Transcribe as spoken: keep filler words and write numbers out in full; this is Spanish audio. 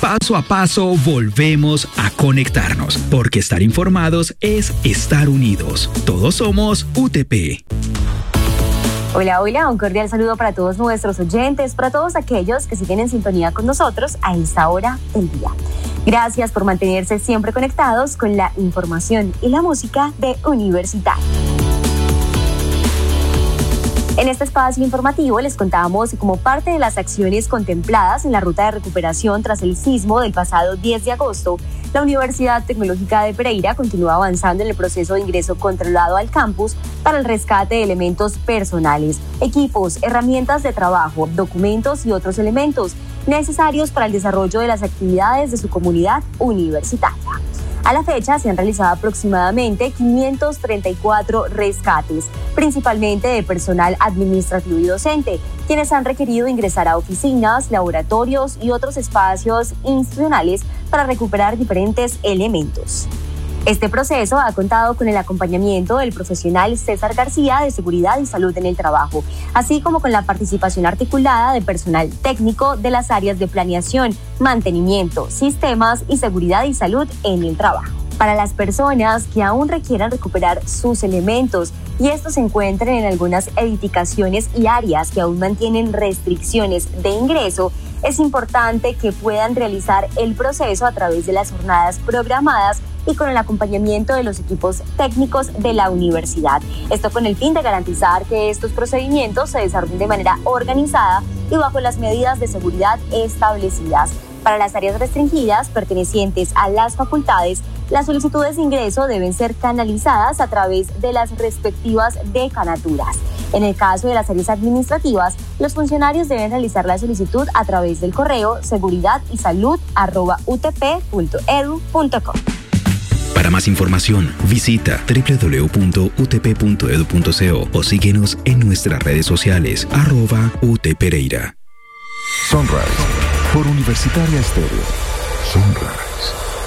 Paso a paso volvemos a conectarnos, porque estar informados es estar unidos. Todos somos U T P. Hola, hola, un cordial saludo para todos nuestros oyentes, para todos aquellos que siguen en sintonía con nosotros a esta hora del día. Gracias por mantenerse siempre conectados con la información y la música de Universitaria. En este espacio informativo les contamos que como parte de las acciones contempladas en la ruta de recuperación tras el sismo del pasado diez de agosto, la Universidad Tecnológica de Pereira continúa avanzando en el proceso de ingreso controlado al campus para el rescate de elementos personales, equipos, herramientas de trabajo, documentos y otros elementos necesarios para el desarrollo de las actividades de su comunidad universitaria. A la fecha se han realizado aproximadamente quinientos treinta y cuatro rescates, principalmente de personal administrativo y docente, quienes han requerido ingresar a oficinas, laboratorios y otros espacios institucionales para recuperar diferentes elementos. Este proceso ha contado con el acompañamiento del profesional César García de Seguridad y Salud en el Trabajo, así como con la participación articulada de personal técnico de las áreas de planeación, mantenimiento, sistemas y seguridad y salud en el trabajo. Para las personas que aún requieran recuperar sus elementos y estos se encuentren en algunas edificaciones y áreas que aún mantienen restricciones de ingreso, es importante que puedan realizar el proceso a través de las jornadas programadas y con el acompañamiento de los equipos técnicos de la universidad. Esto con el fin de garantizar que estos procedimientos se desarrollen de manera organizada y bajo las medidas de seguridad establecidas. Para las áreas restringidas pertenecientes a las facultades, las solicitudes de ingreso deben ser canalizadas a través de las respectivas decanaturas. En el caso de las áreas administrativas, los funcionarios deben realizar la solicitud a través del correo seguridad y salud arroba u t p punto e d u punto co. Para más información, visita doble u doble u doble u punto u t p punto e d u punto co o síguenos en nuestras redes sociales, arroba U T Pereira. Sunrise, por Universitaria Estéreo. Sunrise.